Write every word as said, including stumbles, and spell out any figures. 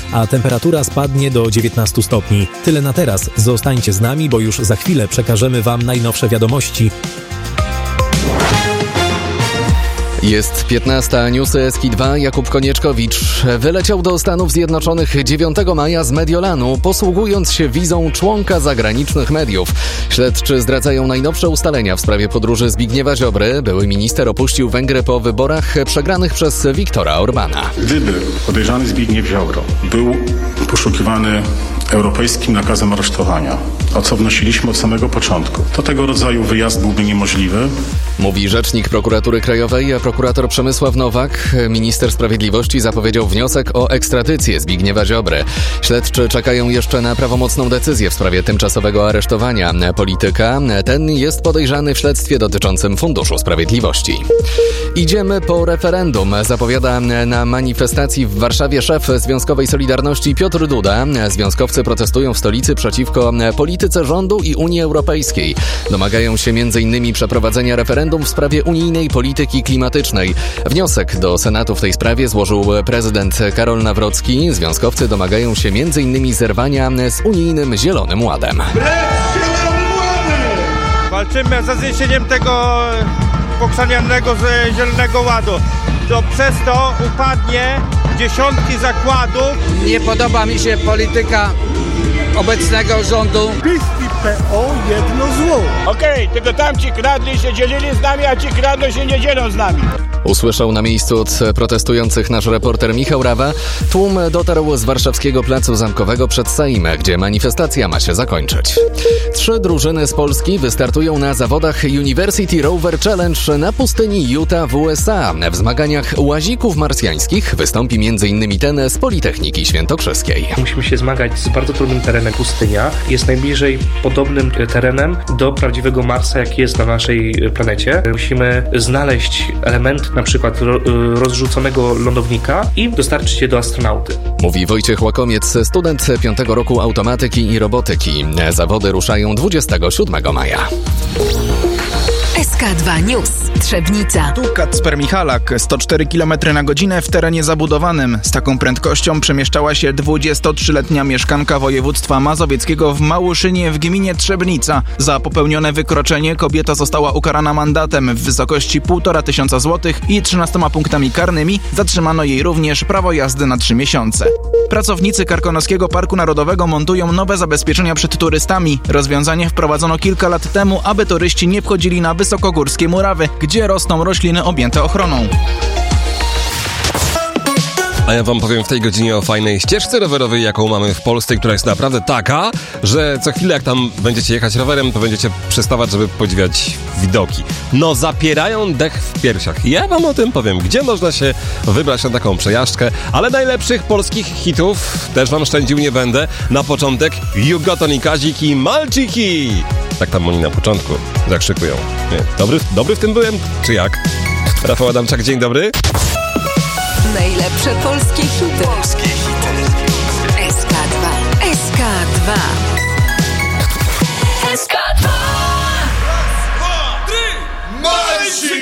a temperatura spadnie do dziewiętnastu stopni. Tyle na teraz. Zostańcie z nami, bo już za chwilę przekażemy Wam najnowsze wiadomości. Jest piętnasta, newsy S K I dwa. Jakub Konieczkowicz wyleciał do Stanów Zjednoczonych dziewiątego maja z Mediolanu, posługując się wizą członka zagranicznych mediów. Śledczy zdradzają najnowsze ustalenia w sprawie podróży Zbigniewa Ziobry. Były minister opuścił Węgry po wyborach przegranych przez Viktora Orbana. Gdyby podejrzany Zbigniew Ziobro był poszukiwany europejskim nakazem aresztowania, o co wnosiliśmy od samego początku, to tego rodzaju wyjazd byłby niemożliwy. Mówi rzecznik Prokuratury Krajowej, a prokurator Przemysław Nowak. Minister Sprawiedliwości zapowiedział wniosek o ekstradycję Zbigniewa Ziobry. Śledczy czekają jeszcze na prawomocną decyzję w sprawie tymczasowego aresztowania polityka. Ten jest podejrzany w śledztwie dotyczącym Funduszu Sprawiedliwości. Idziemy po referendum, zapowiada na manifestacji w Warszawie szef Związkowej Solidarności Piotr Duda. Związkowcy protestują w stolicy przeciwko polityce rządu i Unii Europejskiej. Domagają się między innymi przeprowadzenia referendum w sprawie unijnej polityki klimatycznej. Wniosek do Senatu w tej sprawie złożył prezydent Karol Nawrocki. Związkowcy domagają się między innymi zerwania z unijnym Zielonym Ładem. Walczymy za zniesieniem tego pokrzanianego Zielonego Ładu. To przez to upadnie dziesiątki zakładów. Nie podoba mi się polityka obecnego rządu. PiS i P O jedno zło. Okej, okay, tylko tamci kradli się dzielili z nami, a ci kradną się nie dzielą z nami. Usłyszał na miejscu od protestujących nasz reporter Michał Rawa. Tłum dotarł z warszawskiego placu Zamkowego przed Sejmem, gdzie manifestacja ma się zakończyć. Trzy drużyny z Polski wystartują na zawodach University Rover Challenge na pustyni Utah w U S A. W zmaganiach łazików marsjańskich wystąpi m.in. ten z Politechniki Świętokrzyskiej. Musimy się zmagać z bardzo trudnym terenem. Pustynia jest najbliżej podobnym terenem do prawdziwego Marsa, jaki jest na naszej planecie. Musimy znaleźć element na przykład rozrzuconego lądownika i dostarczyć je do astronauty. Mówi Wojciech Łakomiec, student piątego roku automatyki i robotyki. Zawody ruszają dwudziestego siódmego maja. S K dwa News. Trzebnica. Tu Kacper Michalak, sto cztery kilometry na godzinę w terenie zabudowanym. Z taką prędkością przemieszczała się dwudziestotrzyletnia mieszkanka województwa mazowieckiego w Małuszynie w gminie Trzebnica. Za popełnione wykroczenie kobieta została ukarana mandatem w wysokości półtora tysiąca złotych i trzynastoma punktami karnymi. Zatrzymano jej również prawo jazdy na trzy miesiące. Pracownicy Karkonoskiego Parku Narodowego montują nowe zabezpieczenia przed turystami. Rozwiązanie wprowadzono kilka lat temu, aby turyści nie wchodzili na wysokogórskie murawy, gdzie rosną rośliny objęte ochroną. A ja wam powiem w tej godzinie o fajnej ścieżce rowerowej, jaką mamy w Polsce, która jest naprawdę taka, że co chwilę jak tam będziecie jechać rowerem, to będziecie przestawać, żeby podziwiać widoki. No zapierają dech w piersiach. Ja wam o tym powiem, gdzie można się wybrać na taką przejażdżkę, ale najlepszych polskich hitów też wam szczędził nie będę. Na początek Jugoton, Kazik i Malciki. Tak tam oni na początku zakrzykują. Nie, dobry, dobry w tym byłem, czy jak? Rafał Adamczak, dzień dobry. Najlepsze polskie hity.